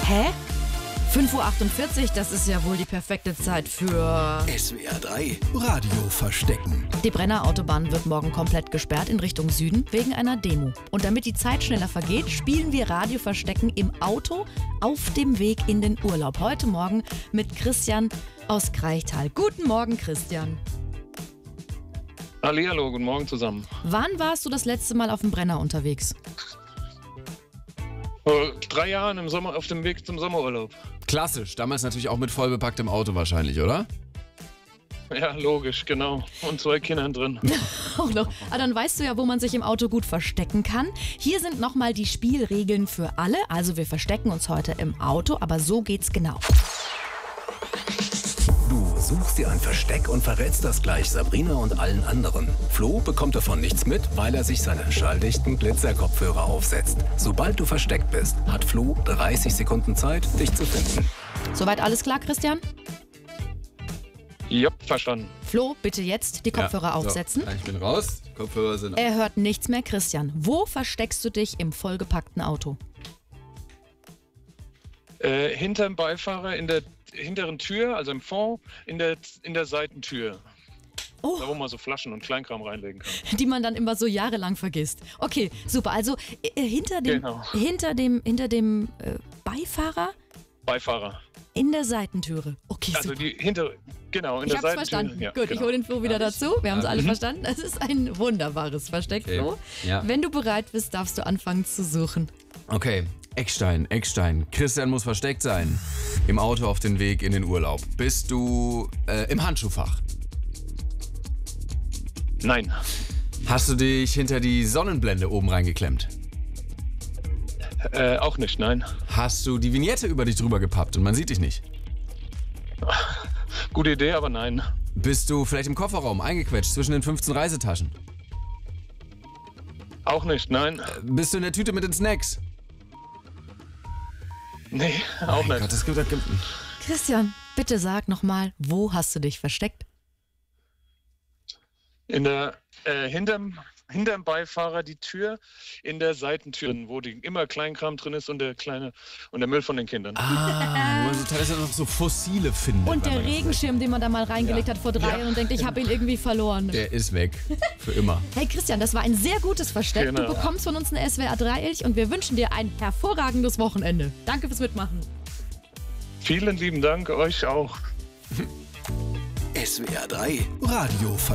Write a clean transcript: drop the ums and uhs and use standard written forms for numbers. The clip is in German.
Hä? 5:48 Uhr, das ist ja wohl die perfekte Zeit für... SWR 3 Radio verstecken. Die Brenner Autobahn wird morgen komplett gesperrt in Richtung Süden wegen einer Demo. Und damit die Zeit schneller vergeht, spielen wir Radio verstecken im Auto auf dem Weg in den Urlaub. Heute Morgen mit Christian aus Kraichtal. Guten Morgen, Christian. Hallihallo, guten Morgen zusammen. Wann warst du das letzte Mal auf dem Brenner unterwegs? Vor 3 Jahren im Sommer auf dem Weg zum Sommerurlaub. Klassisch, damals natürlich auch mit vollbepacktem Auto wahrscheinlich, oder? Ja, logisch, genau. Und 2 Kindern drin. Auch noch. Aber dann weißt du ja, wo man sich im Auto gut verstecken kann. Hier sind nochmal die Spielregeln für alle. Also wir verstecken uns heute im Auto, aber so geht's genau. Du suchst dir ein Versteck und verrätst das gleich Sabrina und allen anderen. Flo bekommt davon nichts mit, weil er sich seine schalldichten Glitzerkopfhörer aufsetzt. Sobald du versteckt bist, hat Flo 30 Sekunden Zeit, dich zu finden. Soweit alles klar, Christian? Jupp, verstanden. Flo, bitte jetzt die Kopfhörer aufsetzen. So, ich bin raus, die Kopfhörer sind Er hört nichts mehr. Christian, wo versteckst du dich im vollgepackten Auto? Hinterm Beifahrer in der hinteren Tür, also im Fond, in der Seitentür. Oh. Da, wo man so Flaschen und Kleinkram reinlegen kann. Die man dann immer so jahrelang vergisst. Okay, super. Also hinter dem Beifahrer Beifahrer. in der Seitentüre. Okay, Also super. die hintere, genau, in Ich der hab's Seitentür. verstanden. Ja, Gut, genau. ich hole den Flo wieder dazu. Wir haben es alle verstanden. Es ist ein wunderbares Versteck, Okay. Flo. Ja. Wenn du bereit bist, darfst du anfangen zu suchen. Okay, Eckstein. Christian muss versteckt sein. Im Auto auf den Weg in den Urlaub. Bist du im Handschuhfach? Nein, Hast du dich hinter die Sonnenblende oben reingeklemmt? auch nicht, nein. Hast du die Vignette über dich drüber gepappt und man sieht dich nicht? Gute Idee, aber nein. Bist du vielleicht im Kofferraum eingequetscht zwischen den 15 Reisetaschen? Auch nicht, nein. Bist du in der Tüte mit den Snacks? Nee, auch Mein nicht. Gott, das gibt... Christian, bitte sag nochmal, wo hast du dich versteckt? In der, hinterm Beifahrer die Tür in der Seitentür, wo immer Kleinkram drin ist und der Müll von den Kindern. wo man so teilweise noch so Fossile findet. Und weil der man das Regenschirm, den man da mal reingelegt hat vor 3 Jahren und denkt, ich habe ihn irgendwie verloren. Der ist weg. Für immer. Hey Christian, das war ein sehr gutes Versteck. Genau. Du bekommst von uns eine SWR 3-Elch und wir wünschen dir ein hervorragendes Wochenende. Danke fürs Mitmachen. Vielen lieben Dank, euch auch. SWR 3 Radio verstecken.